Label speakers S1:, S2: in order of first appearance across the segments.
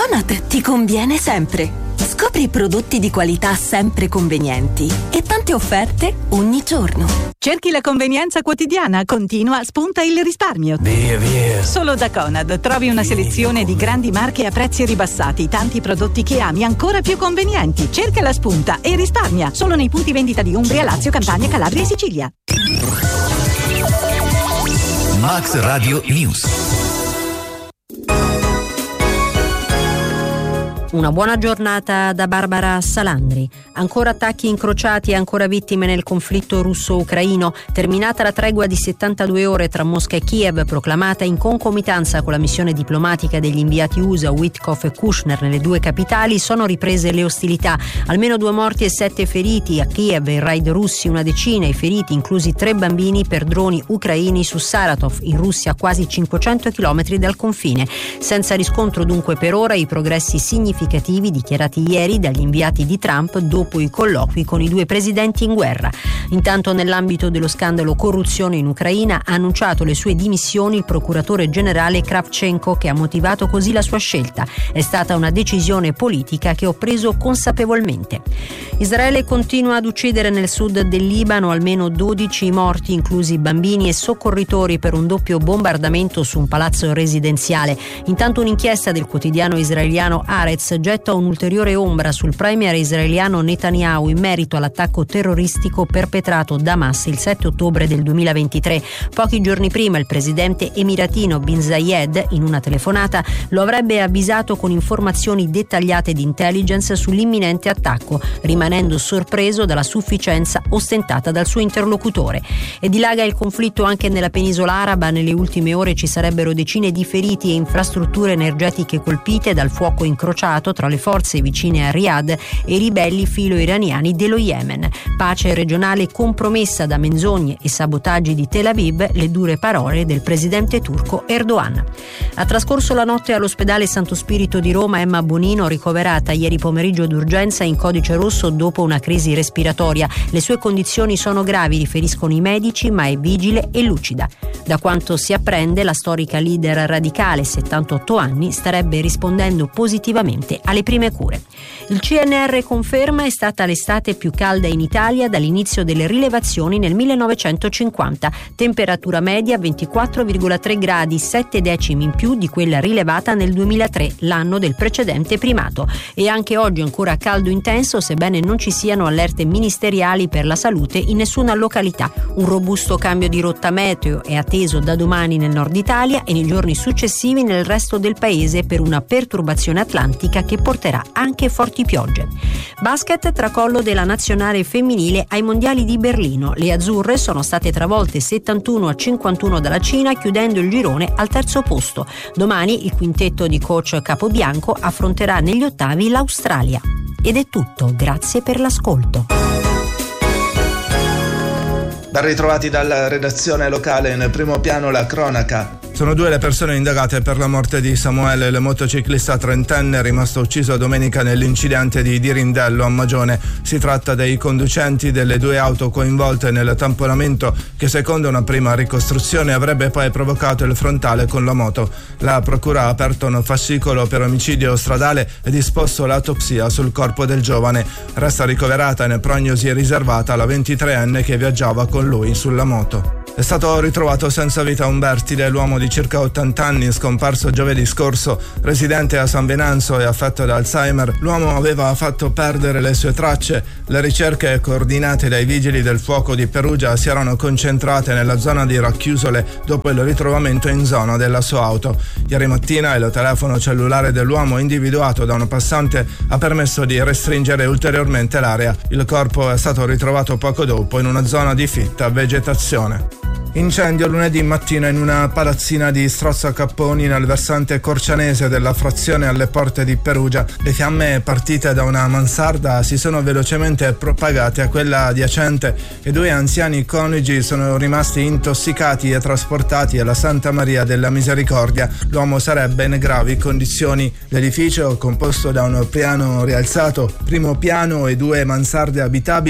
S1: Conad ti conviene sempre. Scopri prodotti di qualità sempre convenienti e tante offerte ogni giorno.
S2: Cerchi la convenienza quotidiana, continua, spunta il risparmio.
S3: Via.
S2: Solo da Conad trovi una selezione di grandi marche a prezzi ribassati, tanti prodotti che ami ancora più convenienti. Cerca la spunta e risparmia. Solo nei punti vendita di Umbria, Lazio, Campania, Calabria e Sicilia.
S3: Max Radio News.
S4: Una buona giornata da Barbara Salandri. Ancora attacchi incrociati e ancora vittime nel conflitto russo-ucraino. Terminata la tregua di 72 ore tra Mosca e Kiev, proclamata in concomitanza con la missione diplomatica degli inviati USA Witkoff e Kushner nelle due capitali, sono riprese le ostilità. Almeno 2 morti e 7 feriti. A Kiev i raid russi, una decina i feriti, inclusi 3 bambini per droni ucraini su Saratov, in Russia, a quasi 500 chilometri dal confine. Senza riscontro dunque per ora i progressi significativi dichiarati ieri dagli inviati di Trump dopo i colloqui con i 2 presidenti in guerra. Intanto, nell'ambito dello scandalo corruzione in Ucraina, ha annunciato le sue dimissioni il procuratore generale Kravchenko, che ha motivato così la sua scelta. È stata una decisione politica che ho preso consapevolmente. Israele continua ad uccidere nel sud del Libano, almeno 12 morti, inclusi bambini e soccorritori, per un doppio bombardamento su un palazzo residenziale. Intanto un'inchiesta del quotidiano israeliano Haaretz getta un'ulteriore ombra sul premier israeliano Netanyahu in merito all'attacco terroristico perpetrato da Hamas il 7 ottobre del 2023. Pochi giorni prima il presidente emiratino Bin Zayed, in una telefonata, lo avrebbe avvisato con informazioni dettagliate di intelligence sull'imminente attacco, rimanendo sorpreso dalla sufficienza ostentata dal suo interlocutore. E dilaga il conflitto anche nella penisola araba. Nelle ultime ore ci sarebbero decine di feriti e infrastrutture energetiche colpite dal fuoco incrociato tra le forze vicine a Riyadh e i ribelli filo-iraniani dello Yemen. Pace regionale compromessa da menzogne e sabotaggi di Tel Aviv, le dure parole del presidente turco Erdogan. Ha trascorso la notte all'ospedale Santo Spirito di Roma Emma Bonino, ricoverata ieri pomeriggio d'urgenza in codice rosso dopo una crisi respiratoria. Le sue condizioni sono gravi, riferiscono i medici, ma è vigile e lucida. Da quanto si apprende, la storica leader radicale, 78 anni, starebbe rispondendo positivamente alle prime cure. Il CNR conferma: è stata l'estate più calda in Italia dall'inizio delle rilevazioni nel 1950. Temperatura media 24,3 gradi, 7 decimi in più di quella rilevata nel 2003, l'anno del precedente primato. E anche oggi ancora caldo intenso, sebbene non ci siano allerte ministeriali per la salute in nessuna località. Un robusto cambio di rotta meteo è atteso da domani nel nord Italia e nei giorni successivi nel resto del paese per una perturbazione atlantica che porterà anche forti piogge. Basket, tracollo della nazionale femminile ai mondiali di Berlino. Le azzurre sono state travolte 71-51 dalla Cina, chiudendo il girone al terzo posto. Domani il quintetto di coach Capobianco affronterà negli ottavi l'Australia. Ed è tutto, grazie per l'ascolto.
S5: Ben ritrovati dalla redazione locale. In primo piano la cronaca.
S6: Sono 2 le persone indagate per la morte di Samuele, il motociclista trentenne rimasto ucciso domenica nell'incidente di Dirindello a Magione. Si tratta dei conducenti delle 2 auto coinvolte nel tamponamento che, secondo una prima ricostruzione, avrebbe poi provocato il frontale con la moto. La procura ha aperto un fascicolo per omicidio stradale e disposto l'autopsia sul corpo del giovane. Resta ricoverata in prognosi riservata la 23enne che viaggiava con lui sulla moto. È stato ritrovato senza vita Umbertide, l'uomo di circa 80 anni scomparso giovedì scorso. Residente a San Venanzo e affetto da Alzheimer, l'uomo aveva fatto perdere le sue tracce. Le ricerche coordinate dai vigili del fuoco di Perugia si erano concentrate nella zona di Racchiusole dopo il ritrovamento in zona della sua auto. Ieri mattina il telefono cellulare dell'uomo, individuato da un passante, ha permesso di restringere ulteriormente l'area. Il corpo è stato ritrovato poco dopo in una zona di fitta vegetazione. Incendio lunedì mattina in una palazzina di Strozzo Capponi nel versante corcianese della frazione alle porte di Perugia. Le fiamme partite da una mansarda si sono velocemente propagate a quella adiacente e 2 anziani coniugi sono rimasti intossicati e trasportati alla Santa Maria della Misericordia. L'uomo sarebbe in gravi condizioni. L'edificio, composto da un piano rialzato, primo piano e 2 mansarde abitabili,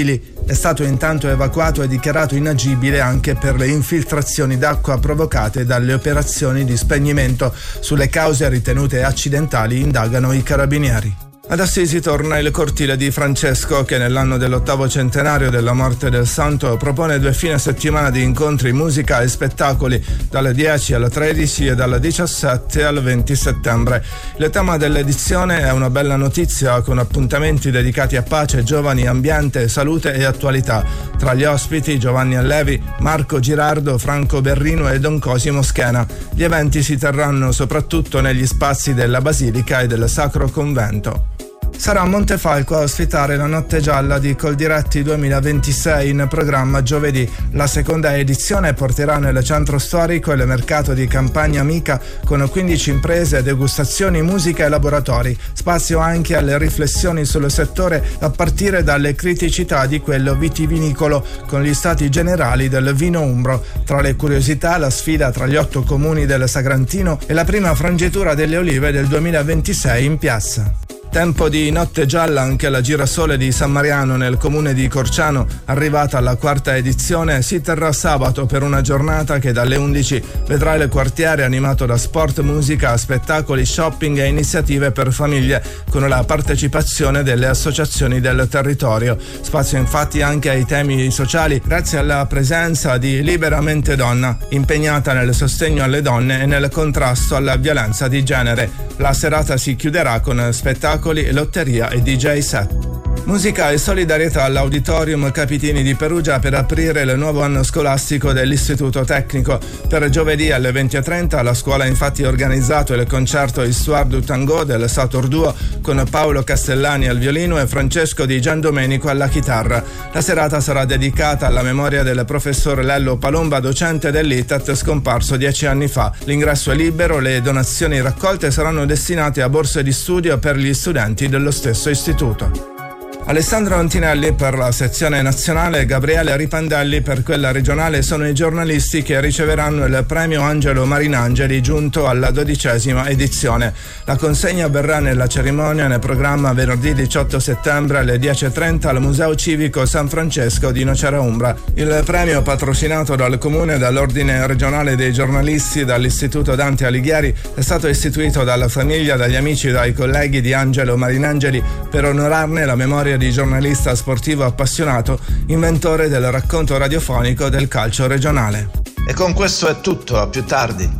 S6: è stato intanto evacuato e dichiarato inagibile anche per le infiltrazioni d'acqua provocate dalle operazioni di spegnimento. Sulle cause ritenute accidentali indagano i carabinieri. Ad Assisi torna il cortile di Francesco che nell'anno dell'8° centenario della morte del santo propone 2 fine settimana di incontri, musica e spettacoli dalle 10 alle 13 e dal 17 al 20 settembre. Il tema dell'edizione è una bella notizia con appuntamenti dedicati a pace, giovani, ambiente, salute e attualità. Tra gli ospiti Giovanni Allevi, Marco Girardo, Franco Berrino e Don Cosimo Schena. Gli eventi si terranno soprattutto negli spazi della Basilica e del Sacro Convento. Sarà Montefalco a ospitare la Notte Gialla di Coldiretti 2026 in programma giovedì. La seconda edizione porterà nel centro storico il mercato di campagna Amica con 15 imprese, degustazioni, musica e laboratori. Spazio anche alle riflessioni sul settore a partire dalle criticità di quello vitivinicolo con gli stati generali del vino umbro. Tra le curiosità la sfida tra gli 8 comuni del Sagrantino e la prima frangitura delle olive del 2026 in piazza. Tempo di Notte Gialla anche alla Girasole di San Mariano nel comune di Corciano, arrivata alla 4ª edizione, si terrà sabato per una giornata che dalle 11 vedrà il quartiere animato da sport, musica, spettacoli, shopping e iniziative per famiglie con la partecipazione delle associazioni del territorio. Spazio infatti anche ai temi sociali grazie alla presenza di Liberamente Donna, impegnata nel sostegno alle donne e nel contrasto alla violenza di genere. La serata si chiuderà con spettacoli, lotteria e DJ set. Musica e solidarietà all'Auditorium Capitini di Perugia per aprire il nuovo anno scolastico dell'Istituto Tecnico. Per giovedì alle 20:30 la scuola ha infatti organizzato il concerto Histoire du Tango del Sator Duo con Paolo Castellani al violino e Francesco Di Giandomenico alla chitarra. La serata sarà dedicata alla memoria del professor Lello Palomba, docente dell'ITAT scomparso 10 anni fa. L'ingresso è libero, le donazioni raccolte saranno destinate a borse di studio per gli studenti dello stesso istituto. Alessandro Antinelli per la sezione nazionale e Gabriele Ripandelli per quella regionale sono i giornalisti che riceveranno il premio Angelo Marinangeli giunto alla 12ª edizione. La consegna avverrà nella cerimonia nel programma venerdì 18 settembre alle 10:30 al Museo Civico San Francesco di Nocera Umbra. Il premio, patrocinato dal Comune, dall'Ordine regionale dei giornalisti e dall'Istituto Dante Alighieri, è stato istituito dalla famiglia, dagli amici e dai colleghi di Angelo Marinangeli per onorarne la memoria di giornalista sportivo appassionato, inventore del racconto radiofonico del calcio regionale.
S5: E con questo è tutto, a più tardi.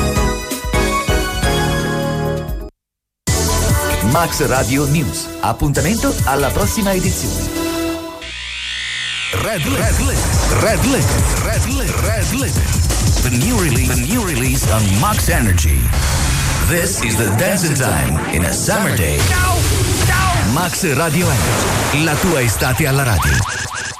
S3: Max Radio News. Appuntamento alla prossima edizione. Red Limit. The new release on Max Energy. This is the dancing time in a summer day. Max Radio Energy, la tua estate alla radio.